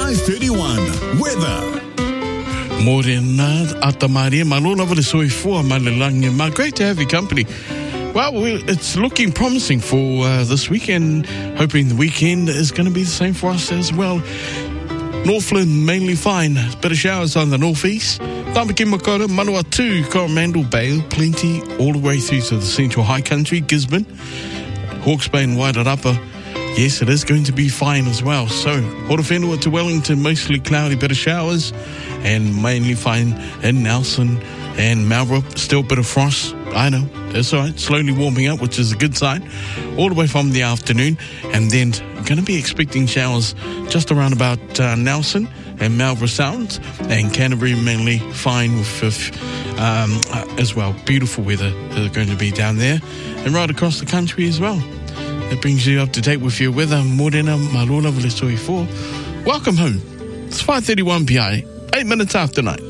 531 weather. Morena Atamaria Malola Soifua Malalangi. Great to have your company. Well, it's looking promising for this weekend. Hoping the weekend is going to be the same for us as well. Northland mainly fine. Bit of showers on the northeast. Tamaki Makota, Manawatu, Coromandel Bay, plenty all the way through to the central high country, Gisborne, Hawke's Bay and Wairarapa. Yes, it is going to be fine as well. So, Horowhenua to Wellington, mostly cloudy, bit of showers, and mainly fine in Nelson and Marlborough. Still a bit of frost. I know, that's all right. Slowly warming up, which is a good sign. All the way from the afternoon. And then going to be expecting showers just around about Nelson and Marlborough Sounds. And Canterbury mainly fine with as well. Beautiful weather going to be down there. And right across the country as well. It brings you up to date with your weather. Morena Malola Valesoi 4. Welcome home. It's 5:31 PI, 8 minutes after 9.